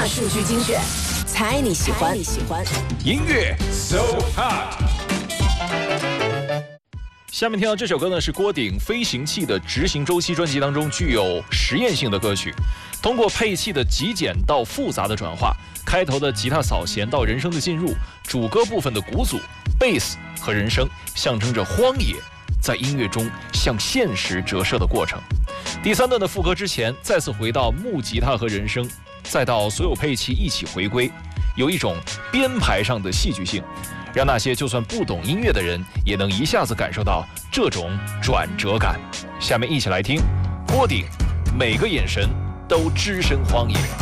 大数据精选，猜你喜欢。 音乐 So Hot。下面听到这首歌呢，是郭顶《飞行器的执行周期》专辑当中具有实验性的歌曲。通过配器的极简到复杂的转化，开头的吉他扫弦到人声的进入，主歌部分的鼓组、贝斯和人声，象征着荒野在音乐中向现实折射的过程。第三段的副歌之前，再次回到木吉他和人声，再到所有配器一起回归，有一种编排上的戏剧性，让那些就算不懂音乐的人也能一下子感受到这种转折感。下面一起来听郭顶，每个眼神都只身荒野。